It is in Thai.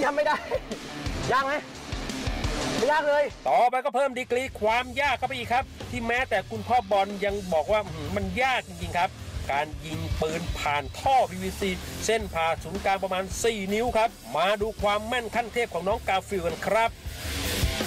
ทำไม่ได้ยากไหมไม่ยากเลยต่อไปก็เพิ่มดีกรีความยากเข้าไปอีกครับที่แม้แต่คุณพ่อบอลยังบอกว่ามันยากจริงๆครับการยิงปืนผ่านท่อ PVC เส้นผ่าศูนย์กลางประมาณ4 นิ้วครับมาดูความแม่นขั้นเทพของน้องกาฟิลกันครับ